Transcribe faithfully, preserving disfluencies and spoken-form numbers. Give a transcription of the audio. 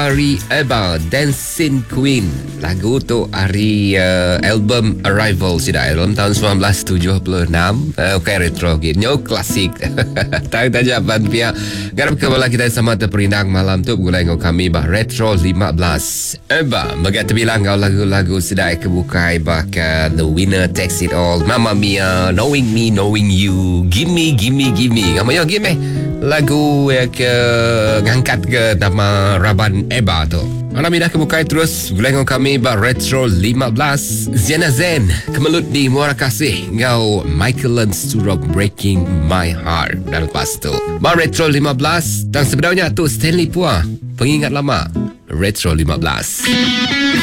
Ari Eba, Dancing Queen. Lagu tu hari uh, album Arrival sida dalam tahun sembilan belas tujuh puluh enam. Uh, okay, retro gitu. Nyo klasik. Tak taja pan pia. Garap kembali kita sama terperindang malam tu gulai ngau kami bah retro lima belas. Eba, bagat terbilang ngau lagu-lagu sida kebukai bah ke The Winner Takes It All, Mamma Mia, Knowing Me, Knowing You, Gimme, Gimme, Gimme. Ngamoy gimme. Lagu yang ke ngangkat ke nama Raban Eba tu. Malam ini dah kebukai terus gulai kami bah retro lima belas. Ziana Zen kemelut di Muara Kasih ngau Michael Learns to Rock, Breaking My Heart. Dan lepas tu bah retro lima belas dan sebenarnya tu Stanley Pua, pengingat lama retro lima belas.